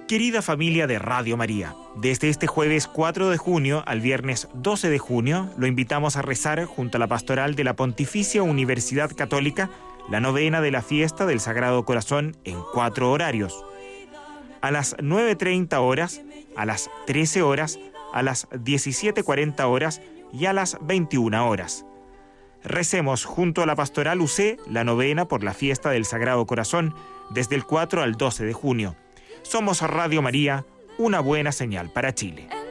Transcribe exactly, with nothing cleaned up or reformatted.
Querida familia de Radio María, desde este jueves cuatro de junio al viernes doce de junio, lo invitamos a rezar junto a la pastoral de la Pontificia Universidad Católica la novena de la fiesta del Sagrado Corazón en cuatro horarios. A las nueve treinta horas, a las trece horas, a las diecisiete cuarenta horas y a las veintiuna horas. Recemos junto a la pastoral U C la novena por la fiesta del Sagrado Corazón desde el cuatro al doce de junio. Somos Radio María, una buena señal para Chile.